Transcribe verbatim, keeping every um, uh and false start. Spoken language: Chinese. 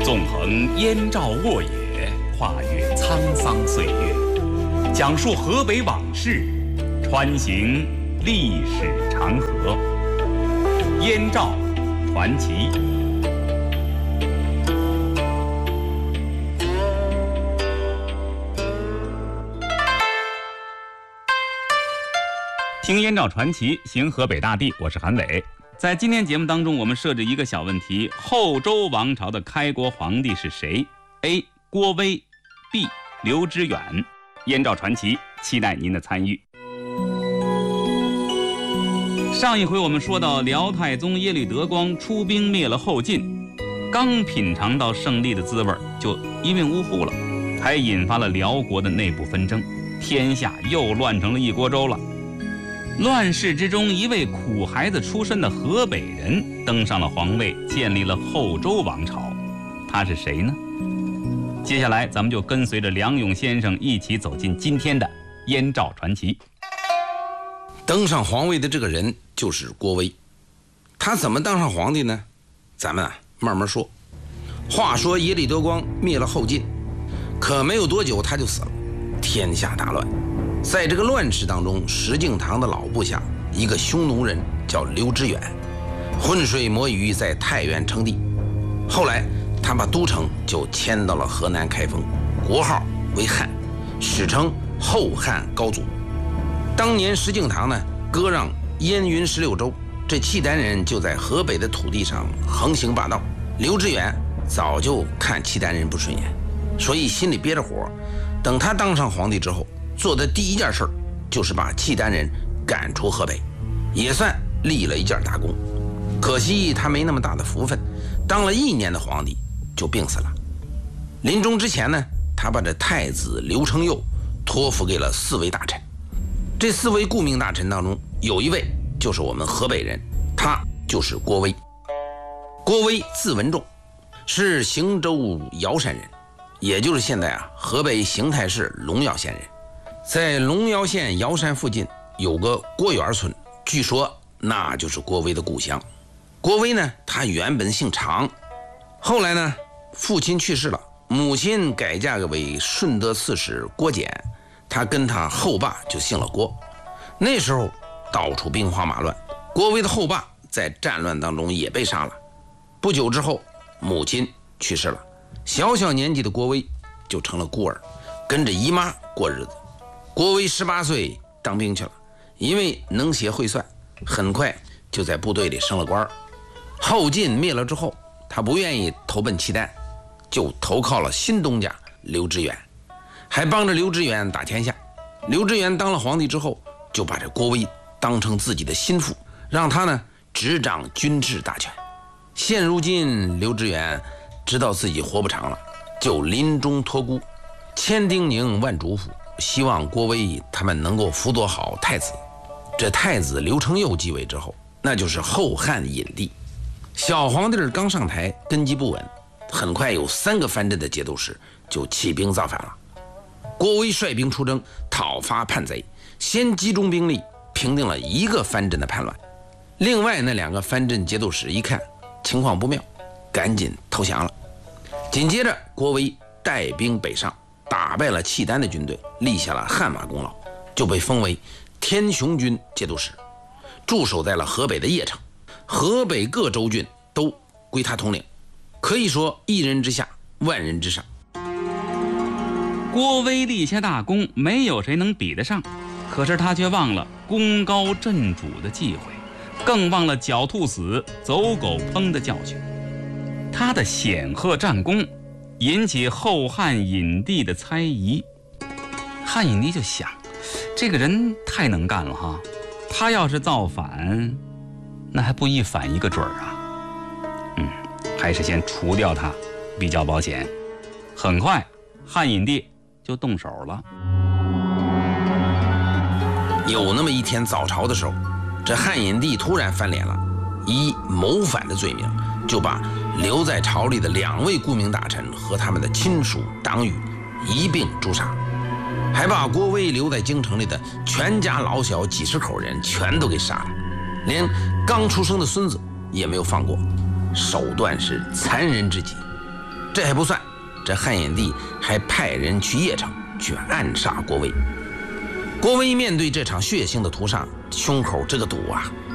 纵横燕赵沃野，跨越沧桑岁月，讲述河北往事，穿行历史长河。燕赵传奇。听燕赵传奇，行河北大地，我是韩伟。在今天节目当中，我们设置一个小问题：后周王朝的开国皇帝是谁 ？A. 郭威 B. 刘知远。燕赵传奇，期待您的参与。上一回我们说到辽太宗耶律德光出兵灭了后晋，刚品尝到胜利的滋味就一命呜呼了，还引发了辽国的内部纷争，天下又乱成了一锅粥了。乱世之中，一位苦孩子出身的河北人登上了皇位，建立了后周王朝。他是谁呢？接下来咱们就跟随着梁勇先生一起走进今天的燕赵传奇。 登上皇位的这个人就是郭威。他怎么当上皇帝呢？咱们啊慢慢说。话说耶律德光灭了后晋，可没有多久他就死了，天下大乱。在这个乱世当中，石敬瑭的老部下一个匈奴人叫刘知远，浑水摸鱼在太原称帝。后来他把都城就迁到了河南开封，国号为汉，史称后汉高祖。当年石敬瑭呢割让燕云十六州，这契丹人就在河北的土地上横行霸道。刘知远早就看契丹人不顺眼，所以心里憋着火。等他当上皇帝之后，做的第一件事就是把契丹人赶出河北，也算立了一件大功。可惜他没那么大的福分，当了一年的皇帝就病死了。临终之前呢，他把这太子刘承佑托付给了四位大臣。这四位顾命大臣当中，有一位就是我们河北人，他就是郭威。郭威字文仲，是邢州尧山人，也就是现在啊河北邢台市龙耀县人。在龙尧县尧山附近有个郭园村，据说那就是郭威的故乡。郭威呢，他原本姓常，后来呢父亲去世了，母亲改嫁为顺德刺史郭简，他跟他后爸就姓了郭。那时候到处兵荒马乱，郭威的后爸在战乱当中也被杀了。不久之后母亲去世了，小小年纪的郭威就成了孤儿，跟着姨妈过日子。郭威十八岁当兵去了，因为能写会算，很快就在部队里升了官。后晋灭了之后，他不愿意投奔契丹，就投靠了新东家刘知远，还帮着刘知远打天下。刘知远当了皇帝之后，就把这郭威当成自己的心腹，让他呢执掌军制大权。现如今刘知远知道自己活不长了，就临终托孤，千叮咛万嘱咐，希望郭威他们能够辅佐好太子。这太子刘承佑继位之后，那就是后汉隐帝。小皇帝刚上台，根基不稳，很快有三个藩镇的节度使就起兵造反了。郭威率兵出征，讨伐叛贼，先集中兵力平定了一个藩镇的叛乱。另外那两个藩镇节度使一看情况不妙，赶紧投降了。紧接着郭威带兵北上，打败了契丹的军队，立下了汗马功劳，就被封为天雄军节度使，驻守在了河北的邺城。河北各州郡都归他统领，可以说一人之下，万人之上。 郭威立下大功，没有谁能比得上，可是他却忘了功高震主的忌讳，更忘了狡兔死走狗烹的教训。他的显赫战功引起后汉隐帝的猜疑。汉隐帝就想，这个人太能干了哈，他要是造反，那还不一反一个准儿啊。嗯，还是先除掉他比较保险。很快汉隐帝就动手了。 有那么一天早朝的时候，这汉隐帝突然翻脸了，以谋反的罪名就把留在朝里的两位顾命大臣和他们的亲属党羽一并诛杀，还把郭威留在京城里的全家老小几十口人全都给杀了，连刚出生的孙子也没有放过，手段是残忍至极。 这还不算，这汉衍帝还派人去邺城去暗杀郭威。郭威面对这场血腥的屠杀，胸口这个堵啊，